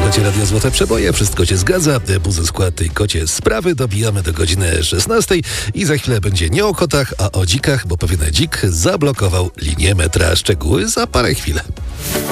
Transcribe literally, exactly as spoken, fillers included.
Słuchajcie Radio Złote Przeboje, wszystko się zgadza. Buzy skład tej kocie sprawy dobijamy do godziny szesnastej i za chwilę będzie nie o kotach, a o dzikach, bo pewien dzik zablokował linię metra. Szczegóły za parę chwil.